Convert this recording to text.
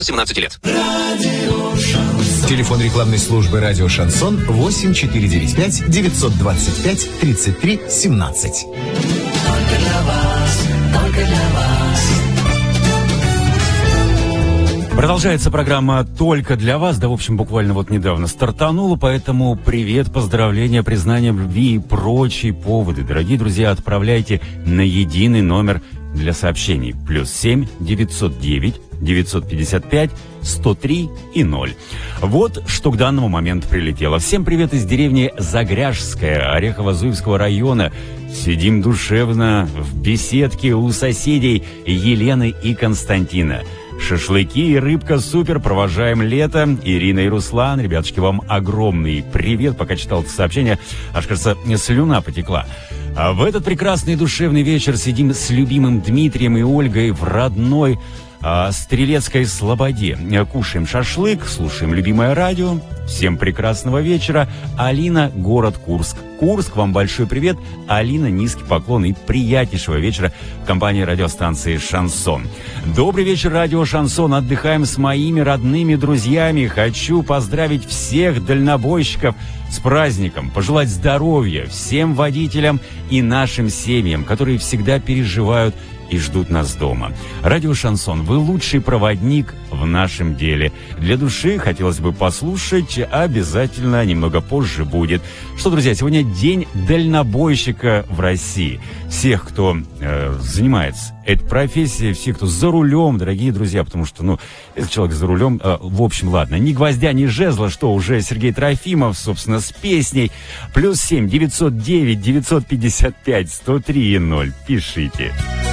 17 лет. Телефон рекламной службы «Радио Шансон» 8495 925 33 17. Только для вас, только для вас. Продолжается программа «Только для вас». Да, в общем, буквально вот недавно стартанула, поэтому привет, поздравления, признания в любви и прочие поводы. Дорогие друзья, отправляйте на единый номер для сообщений. +7 909 955 103 и 0. Вот что к данному моменту прилетело. Всем привет из деревни Загряжская Орехово-Зуевского района. Сидим душевно в беседке у соседей Елены и Константина. Шашлыки и рыбка супер, провожаем лето. Ирина и Руслан, ребятушки, вам огромный привет. Пока читал это сообщение, аж, кажется, слюна потекла. А в этот прекрасный душевный вечер сидим с любимым Дмитрием и Ольгой в родной Стрелецкой Слободе. Кушаем шашлык, слушаем любимое радио. Всем прекрасного вечера. Алина, город Курск. Курск, вам большой привет. Алина, низкий поклон и приятнейшего вечера в компании радиостанции «Шансон». Добрый вечер, радио «Шансон». Отдыхаем с моими родными друзьями. Хочу поздравить всех дальнобойщиков с праздником, пожелать здоровья всем водителям и нашим семьям, которые всегда переживают и ждут нас дома. Радио «Шансон», вы лучший проводник в нашем деле. Для души хотелось бы послушать, обязательно немного позже будет. Что, друзья, сегодня день дальнобойщика в России. Всех, кто занимается этой профессией, всех, кто за рулем, дорогие друзья, потому что, если человек за рулем, в общем, ладно, ни гвоздя, ни жезла, что уже Сергей Трофимов, собственно, с песней. +7 909 955 103 и 0. Пишите.